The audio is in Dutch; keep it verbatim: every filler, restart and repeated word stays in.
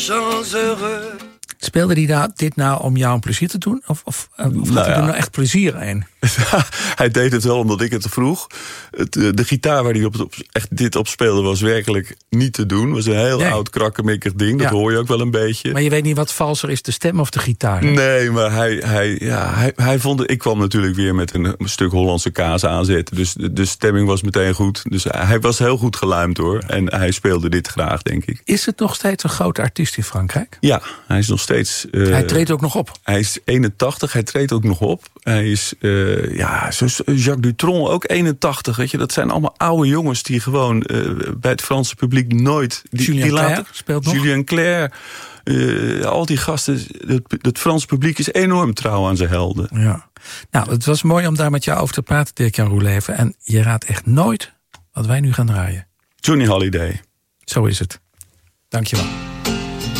Speelde hij nou, dit nou om jou een plezier te doen? Of, of, of had nou hij ja. er nou echt plezier in? Hij deed het wel omdat ik het vroeg. Het, de gitaar waar hij op, op, echt dit op speelde was werkelijk niet te doen. Het was een heel nee. oud krakkemikkig ding. Dat ja. hoor je ook wel een beetje. Maar je weet niet wat valser is, de stem of de gitaar? Hè? Nee, maar hij, hij, ja, hij, hij vond het, ik kwam natuurlijk weer met een, een stuk Hollandse kaas aanzetten. Dus de, de stemming was meteen goed. Dus hij was heel goed geluimd hoor. En hij speelde dit graag, denk ik. Is het nog steeds een grote artiest in Frankrijk? Ja, hij is nog steeds... Uh, hij treedt ook nog op. Hij is eenentachtig, hij treedt ook nog op. Hij is, uh, ja, zoals Jacques Dutronc, ook eenentachtig. Weet je, dat zijn allemaal oude jongens die gewoon uh, bij het Franse publiek nooit... Die, Julien die Clerc laten, speelt nog. Julien Clerc, uh, al die gasten. Het, het Franse publiek is enorm trouw aan zijn helden. Ja. Nou, het was mooi om daar met jou over te praten, Dirk-Jan Roeleven. En je raadt echt nooit wat wij nu gaan draaien. Johnny Hallyday. Zo is het. Dank je wel.